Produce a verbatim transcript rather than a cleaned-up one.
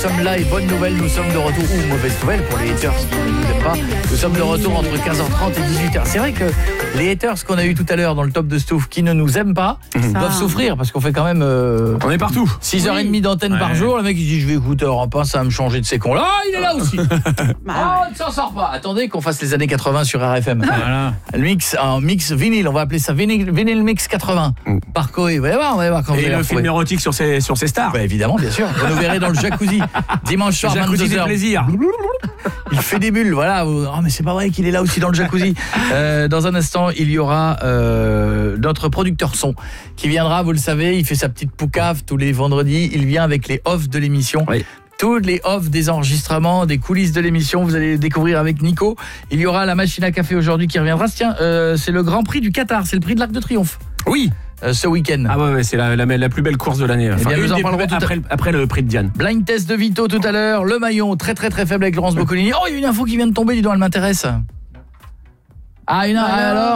Nous sommes là et bonne nouvelle, nous sommes de retour, ou mauvaise nouvelle pour les haters qui ne nous aiment pas, nous sommes de retour entre quinze heures trente et dix-huit heures. C'est vrai que les haters qu'on a eu tout à l'heure dans le top de Stouff qui ne nous aiment pas, mmh. doivent souffrir parce qu'on fait quand même euh, on est partout. six heures trente d'antenne ouais. par jour, le mec il dit je vais écouter Europe un, ça va me changer de ces cons là, il est là aussi. Oh, on ne s'en sort pas. Attendez qu'on fasse les années quatre-vingts sur R F M. Voilà. Le mix, un mix vinyle, on va appeler ça vinyle, vinyle mix quatre-vingts. Mmh. Par Coé, vous allez voir, on va voir quand et le film érotique sur ses sur ses stars. Bah, évidemment, bien sûr. Vous nous verrez dans le jacuzzi dimanche soir vingt-deux heures. Plaisir. Il fait des bulles, voilà. Oh mais c'est pas vrai qu'il est là aussi dans le jacuzzi. Euh, dans un instant, il y aura euh, notre producteur son qui viendra, vous le savez, il fait sa petite poucave tous les vendredis, il vient avec les offs de l'émission. Oui. Toutes les offs des enregistrements, des coulisses de l'émission, vous allez découvrir avec Nico. Il y aura la machine à café aujourd'hui qui reviendra. Tiens, euh, c'est le Grand Prix du Qatar, c'est le prix de l'Arc de Triomphe. Oui. Euh, ce week-end. Ah ouais, ouais c'est la, la, la plus belle course de l'année. Enfin, eh bien, nous en parlerons tout après, à... après le prix de Diane. Blind test de Vito tout à l'heure, le maillon très très très faible avec Laurence Boccolini. Oh, il y a une info qui vient de tomber, dis donc, elle m'intéresse. Ah, une alors, alors